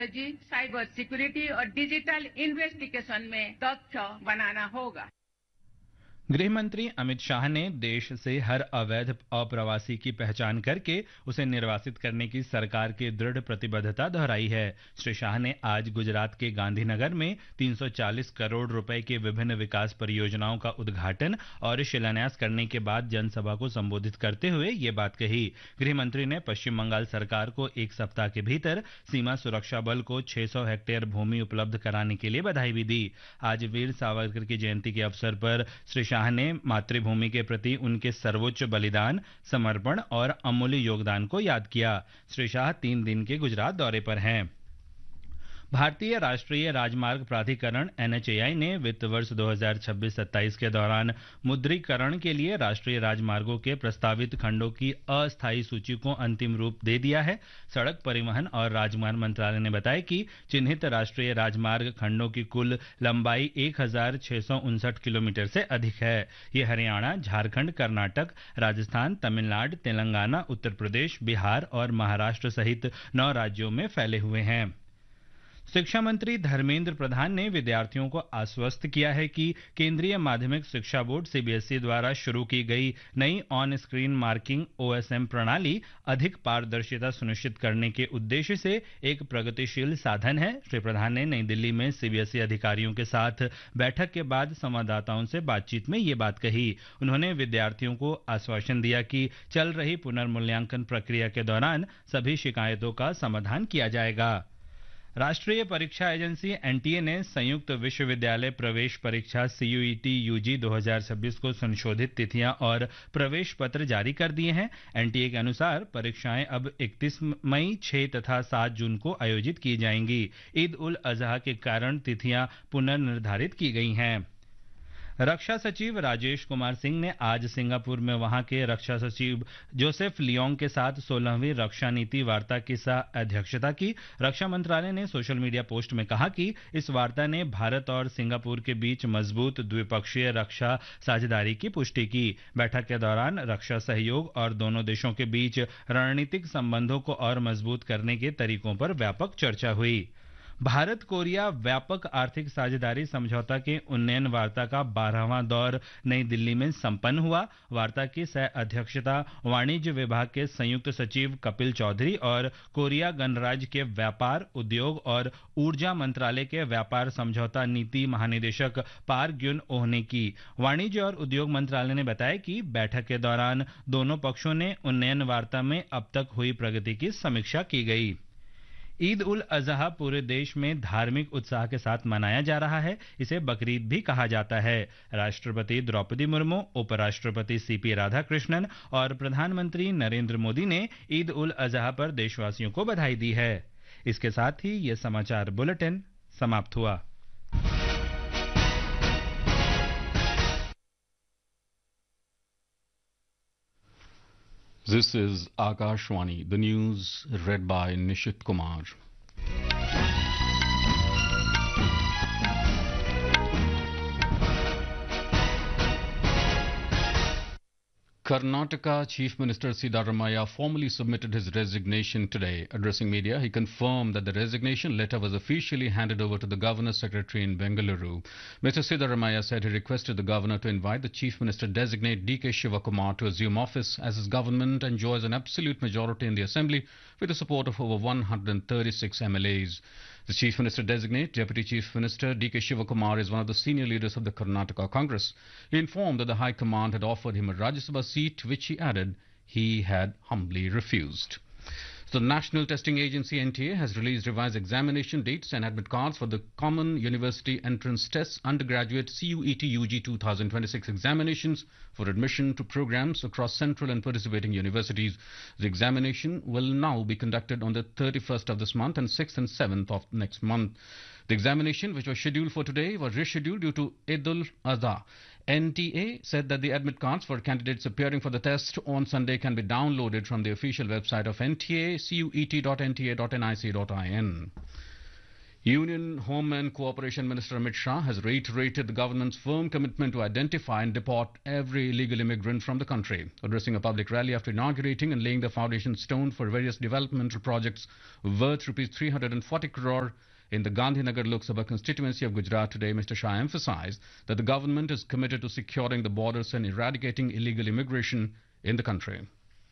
Cyber security और digital investigation में दक्ष बनाना होगा। गृह मंत्री अमित शाह ने देश से हर अवैध अप्रवासी की पहचान करके उसे निर्वासित करने की सरकार की दृढ़ प्रतिबद्धता दोहराई है। श्री शाह ने आज गुजरात के गांधीनगर में 340 करोड़ रुपए की विभिन्न विकास परियोजनाओं का उद्घाटन और शिलान्यास करने के बाद जनसभा को संबोधित करते हुए ये बात कही। गृह मंत्री ने पश्चिम बंगाल सरकार को एक सप्ताह के भीतर सीमा सुरक्षा बल को 600 हेक्टेयर भूमि उपलब्ध कराने के लिए बधाई भी दी। आज वीर सावरकर की जयंती के अवसर पर श्री शाह ने मातृभूमि के प्रति उनके सर्वोच्च बलिदान, समर्पण और अमूल्य योगदान को याद किया। श्री शाह 3 दिन के गुजरात दौरे पर हैं। भारतीय राष्ट्रीय राजमार्ग प्राधिकरण NHAI ने वित्त वर्ष 2026-27 के दौरान मुद्रीकरण के लिए राष्ट्रीय राजमार्गों के प्रस्तावित खंडों की अस्थायी सूची को अंतिम रूप दे दिया है। सड़क परिवहन और राजमार्ग मंत्रालय ने बताया कि चिन्हित राष्ट्रीय राजमार्ग खंडों की कुल लंबाई 1659 किलोमीटर से अधिक है। ये हरियाणा, झारखंड, कर्नाटक, राजस्थान, तमिलनाडु, तेलंगाना, उत्तर प्रदेश, बिहार और महाराष्ट्र सहित 9 राज्यों में फैले हुए हैं। शिक्षा मंत्री धर्मेंद्र प्रधान ने विद्यार्थियों को आश्वस्त किया है कि केंद्रीय माध्यमिक शिक्षा बोर्ड CBSE द्वारा शुरू की गई नई ऑन स्क्रीन मार्किंग OSM प्रणाली अधिक पारदर्शिता सुनिश्चित करने के उद्देश्य से एक प्रगतिशील साधन है। श्री प्रधान ने नई दिल्ली में CBSE अधिकारियों के साथ बैठक के बाद संवाददाताओं से बातचीत में ये बात कही। उन्होंने विद्यार्थियों को आश्वासन दिया कि चल रही पुनर्मूल्यांकन प्रक्रिया के दौरान सभी शिकायतों का समाधान किया जाएगा। राष्ट्रीय परीक्षा एजेंसी NTA ने संयुक्त विश्वविद्यालय प्रवेश परीक्षा CUET UG 2026 को संशोधित तिथियां और प्रवेश पत्र जारी कर दिए हैं। NTA के अनुसार परीक्षाएं अब 31 मई, 6 तथा 7 जून को आयोजित की जाएंगी। ईद उल अजहा के कारण तिथियां पुनर्निर्धारित की गई हैं। रक्षा सचिव राजेश कुमार सिंह ने आज सिंगापुर में वहां के रक्षा सचिव जोसेफ लियोंग के साथ 16वीं रक्षा नीति वार्ता की अध्यक्षता की। रक्षा मंत्रालय ने सोशल मीडिया पोस्ट में कहा कि इस वार्ता ने भारत और सिंगापुर के बीच मजबूत द्विपक्षीय रक्षा साझेदारी की पुष्टि की। बैठक के दौरान रक्षा सहयोग और दोनों देशों के बीच रणनीतिक संबंधों को और मजबूत करने के तरीकों पर व्यापक चर्चा हुई। भारत कोरिया व्यापक आर्थिक साझेदारी समझौता के उन्नयन वार्ता का 12वां दौर नई दिल्ली में संपन्न हुआ। वार्ता की सह अध्यक्षता वाणिज्य विभाग के संयुक्त सचिव कपिल चौधरी और कोरिया गणराज्य के व्यापार, उद्योग और ऊर्जा मंत्रालय के व्यापार समझौता नीति महानिदेशक पार्क ग्युन ओह ने की। वाणिज्य और उद्योग मंत्रालय ने बताया कि बैठक के दौरान दोनों पक्षों ने उन्नयन वार्ता में अब तक हुई प्रगति की समीक्षा की गई। ईद उल अजहा पूरे देश में धार्मिक उत्साह के साथ मनाया जा रहा है। इसे बकरीद भी कहा जाता है। राष्ट्रपति द्रौपदी मुर्मू, उपराष्ट्रपति CP राधाकृष्णन और प्रधानमंत्री नरेंद्र मोदी ने ईद उल अजहा पर देशवासियों को बधाई दी है। इसके साथ ही ये समाचार बुलेटिन समाप्त हुआ। This is Akashwani, the news read by Nishit Kumar. Karnataka Chief Minister Siddaramaiah formally submitted his resignation today. Addressing media, he confirmed that the resignation letter was officially handed over to the Governor's Secretary in Bengaluru. Mr. Siddaramaiah said he requested the Governor to invite the Chief Minister designate D.K. Shivakumar to assume office, as his government enjoys an absolute majority in the Assembly with the support of over 136 MLAs. The Chief Minister designate, Deputy Chief Minister D.K. Shivakumar, is one of the senior leaders of the Karnataka Congress. He informed that the High Command had offered him a Rajya Sabha seat, which he added he had humbly refused. The National Testing Agency NTA has released revised examination dates and admit cards for the Common University Entrance Tests Undergraduate CUET UG 2026 examinations for admission to programs across central and participating universities. The examination will now be conducted on the 31st of this month and 6th and 7th of next month. The examination, which was scheduled for today, was rescheduled due to Eid al-Adha. NTA said that the admit cards for candidates appearing for the test on Sunday can be downloaded from the official website of NTA, cuet.nta.nic.in. Union Home and Cooperation Minister Amit Shah has reiterated the government's firm commitment to identify and deport every illegal immigrant from the country. Addressing a public rally after inaugurating and laying the foundation stone for various developmental projects worth rupees 340 crore in the Gandhinagar Lok Sabha constituency of Gujarat today, Mr. Shah emphasized that the government is committed to securing the borders and eradicating illegal immigration in the country.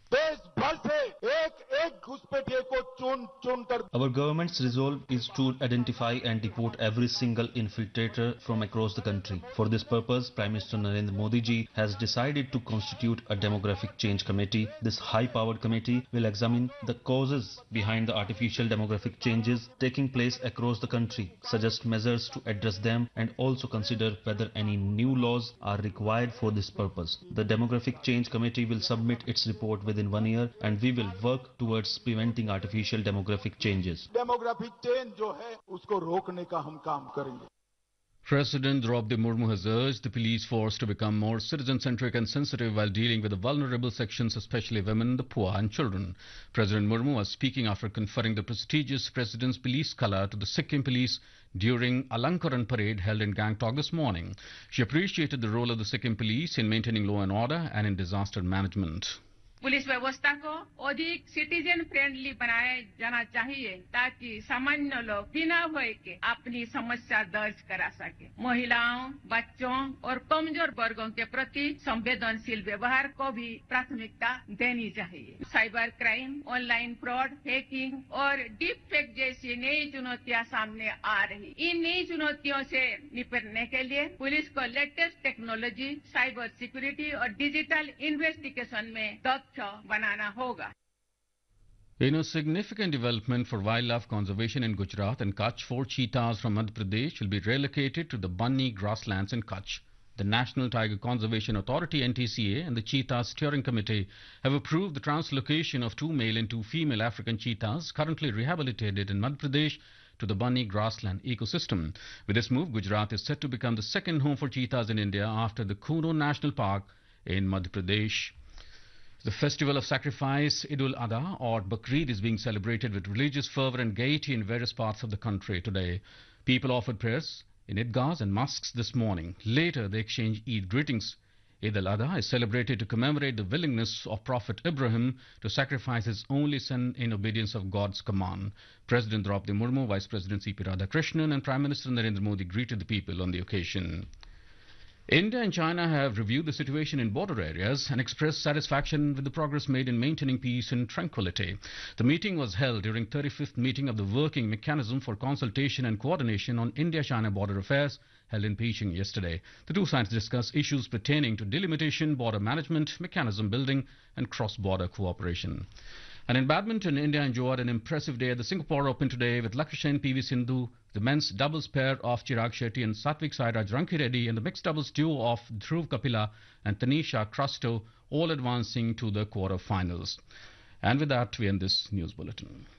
Our government's resolve is to identify and deport every single infiltrator from across the country. For this purpose, Prime Minister Narendra Modi ji has decided to constitute a demographic change committee. This high-powered committee will examine the causes behind the artificial demographic changes taking place across the country, suggest measures to address them, and also consider whether any new laws are required for this purpose. The demographic change committee will submit its report within 1 year, and we will work towards preventing artificial demographic changes. Demographic change जो है उसको रोकने का हम काम करेंगे. President Draupadi Murmu has urged the police force to become more citizen-centric and sensitive while dealing with the vulnerable sections, especially women, the poor and children. President Murmu was speaking after conferring the prestigious President's Police Colour to the Sikkim Police during Alankaran parade held in Gangtok this morning. She appreciated the role of the Sikkim Police in maintaining law and order and in disaster management. Police व्यवस्था को अधिक citizen friendly बनाया जाना चाहिए ताकि सामान्य लोग बिना भय के अपनी समस्या दर्ज करा सके. महिलाओं, बच्चों और कमजोर वर्गों के प्रति संवेदनशील व्यवहार को भी प्राथमिकता देनी चाहिए. Cyber crime, online fraud, hacking और डीप फेक जैसी नई चुनौतियां सामने आ रही. इन नई चुनौतियों से निपटने के लिए पुलिस को लेटेस्ट टेक्नोलॉजी, साइबर सिक्योरिटी और डिजिटल इन्वेस्टिगेशन में बनाना होगा. In a significant development for wildlife conservation in Gujarat and Kutch, 4 cheetahs from Madhya Pradesh will be relocated to the Bunny grasslands in Kutch. The National Tiger Conservation Authority (NTCA) and the Cheetah Steering Committee have approved the translocation of 2 male and 2 female African cheetahs currently rehabilitated in Madhya Pradesh to the Bunny grassland ecosystem. With this move, Gujarat is set to become the second home for cheetahs in India after the Kuno National Park in Madhya Pradesh. The festival of sacrifice, Eid al-Adha or Bakrid, is being celebrated with religious fervor and gaiety in various parts of the country today. People offered prayers in Idgahs and mosques this morning. Later, they exchanged Eid greetings. Eid al-Adha is celebrated to commemorate the willingness of Prophet Ibrahim to sacrifice his only son in obedience of God's command. President Draupadi Murmu, Vice President C.P. Radhakrishnan and Prime Minister Narendra Modi greeted the people on the occasion. India and China have reviewed the situation in border areas and expressed satisfaction with the progress made in maintaining peace and tranquility. The meeting was held during 35th meeting of the Working Mechanism for Consultation and Coordination on India-China Border Affairs held in Beijing yesterday. The two sides discussed issues pertaining to delimitation, border management, mechanism building and cross-border cooperation. And in badminton, India enjoyed an impressive day at the Singapore Open today with Lakshya Sen, PV Sindhu, the men's doubles pair of Chirag Shetty and Satvik Sairaj Rankireddy, and the mixed doubles duo of Dhruv Kapila and Tanisha Crusto all advancing to the quarter-finals. And with that, we end this news bulletin.